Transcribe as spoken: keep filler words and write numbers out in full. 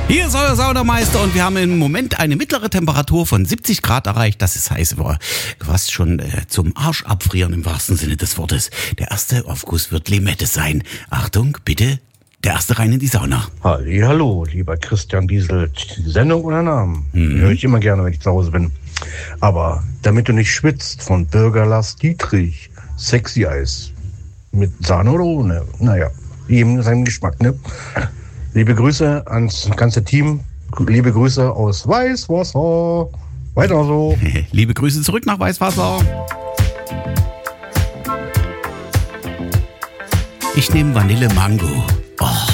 Hier ist euer Saunameister und wir haben im Moment eine mittlere Temperatur von siebzig Grad erreicht. Das ist heiß, aber fast schon äh, zum Arsch abfrieren im wahrsten Sinne des Wortes. Der erste Aufguss wird Limette sein. Achtung, bitte, der erste rein in die Sauna. Halli, hallo, lieber Christian Bieselt. Sendung oder Namen? Mhm. Höre ich immer gerne, wenn ich zu Hause bin. Aber damit du nicht schwitzt, von Bürger Lars Dietrich. Sexy Eis. Mit Sahne oder ohne? Naja, jedem seinen Geschmack, ne? Liebe Grüße ans ganze Team. Liebe Grüße aus Weißwasser. Weiter so. Liebe Grüße zurück nach Weißwasser. Ich nehme Vanille Mango. Oh.